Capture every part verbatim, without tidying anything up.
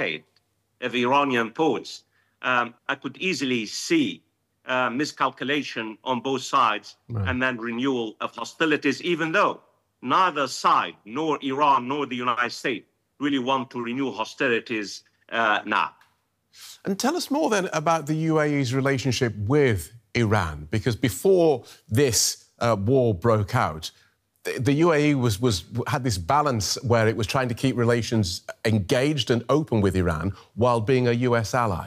blockade of Iranian ports, um, I could easily see uh, miscalculation on both sides, right, and then renewal of hostilities, even though neither side, nor Iran nor the United States, really want to renew hostilities uh, now. And tell us more then about the U A E's relationship with Iran, because before this uh, war broke out, the, the U A E was, was, had this balance where it was trying to keep relations engaged and open with Iran while being a U S ally.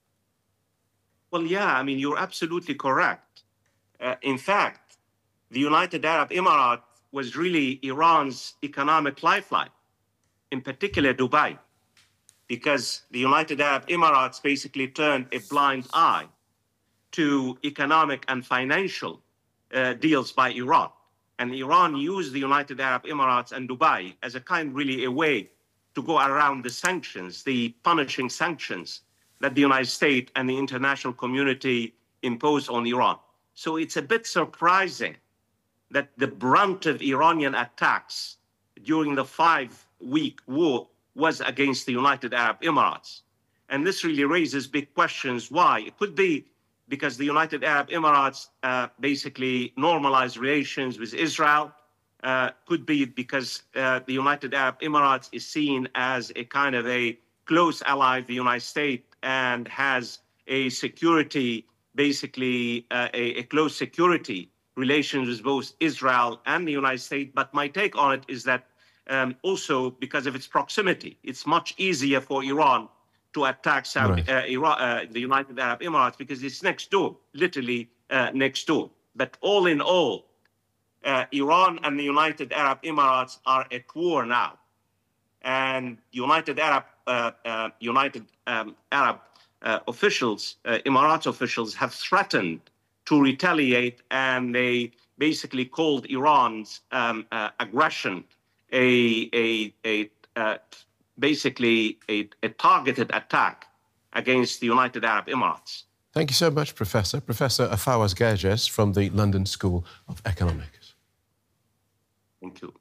Well, yeah, I mean, you're absolutely correct. Uh, in fact, the United Arab Emirates was really Iran's economic lifeline, in particular Dubai, because the United Arab Emirates basically turned a blind eye to economic and financial uh, deals by Iran. And Iran used the United Arab Emirates and Dubai as a kind, really, a way to go around the sanctions, the punishing sanctions that the United States and the international community imposed on Iran. So it's a bit surprising that the brunt of Iranian attacks during the five-week war was against the United Arab Emirates. And this really raises big questions. Why? It could be because the United Arab Emirates uh, basically normalized relations with Israel. Uh, could be because uh, the United Arab Emirates is seen as a kind of a close ally of the United States and has a security, basically uh, a, a close security relations with both Israel and the United States. But my take on it is that um, also because of its proximity, it's much easier for Iran to attack Saudi, right. uh, Iran, uh, the United Arab Emirates, because it's next door, literally uh, next door. But all in all, uh, Iran and the United Arab Emirates are at war now. And United Arab, uh, uh, United um, Arab uh, officials, uh, Emirates officials, have threatened to retaliate, and they basically called Iran's um, uh, aggression a, a, a uh, basically a, a targeted attack against the United Arab Emirates. Thank you so much, Professor. Professor Fawaz Gerges from the London School of Economics. Thank you.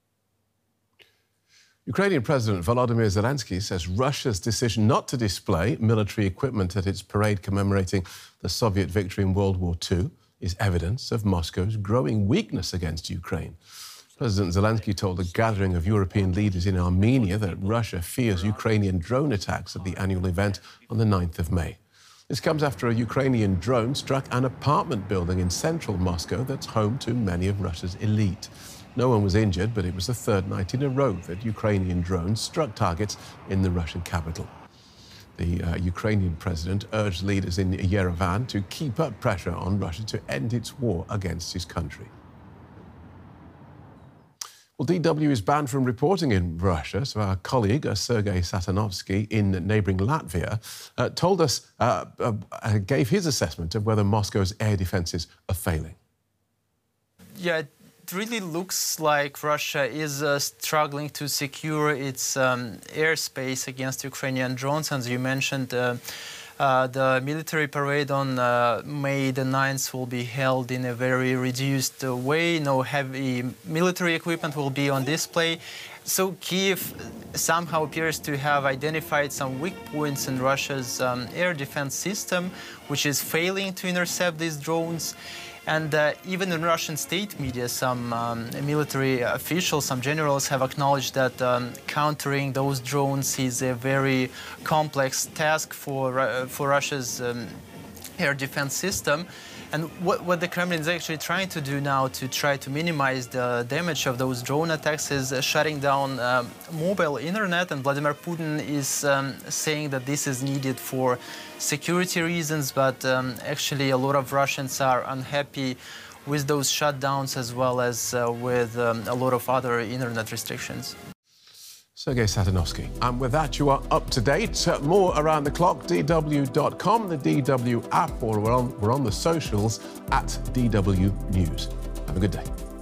Ukrainian President Volodymyr Zelensky says Russia's decision not to display military equipment at its parade commemorating the Soviet victory in World War Two is evidence of Moscow's growing weakness against Ukraine. President Zelensky told a gathering of European leaders in Armenia that Russia fears Ukrainian drone attacks at the annual event on the ninth of May. This comes after a Ukrainian drone struck an apartment building in central Moscow that's home to many of Russia's elite. No one was injured, but it was the third night in a row that Ukrainian drones struck targets in the Russian capital. The uh, Ukrainian president urged leaders in Yerevan to keep up pressure on Russia to end its war against his country. Well, D W is banned from reporting in Russia, so our colleague, uh, Sergei Satanovsky, in neighbouring Latvia, uh, told us, uh, uh, gave his assessment of whether Moscow's air defences are failing. Yeah, it really looks like Russia is uh, struggling to secure its um, airspace against Ukrainian drones. As you mentioned, uh, uh, the military parade on uh, May the ninth will be held in a very reduced uh, way. No heavy military equipment will be on display. So Kyiv somehow appears to have identified some weak points in Russia's um, air defense system, which is failing to intercept these drones. And uh, even in Russian state media, some um, military officials, some generals have acknowledged that um, countering those drones is a very complex task for, uh, for Russia's um, air defense system. And what, what the Kremlin is actually trying to do now to try to minimize the damage of those drone attacks is uh, shutting down um, mobile internet. And Vladimir Putin is um, saying that this is needed for security reasons, but um, actually a lot of Russians are unhappy with those shutdowns as well as uh, with um, a lot of other internet restrictions. Sergei Satanovsky. And with that, you are up to date. Uh, more around the clock, D W dot com, the D W app, or we're on, we're on the socials at D W News. Have a good day.